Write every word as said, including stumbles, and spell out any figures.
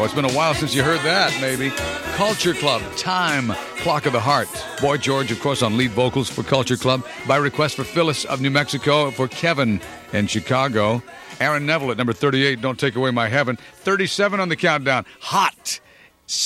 Well, it's been a while since you heard that, maybe. Culture Club, Time, Clock of the Heart. Boy George, of course, on lead vocals for Culture Club. By request for Phyllis of New Mexico, for Kevin in Chicago. Aaron Neville at number thirty-eight, Don't Take Away My Heaven. thirty-seven on the countdown, Hot.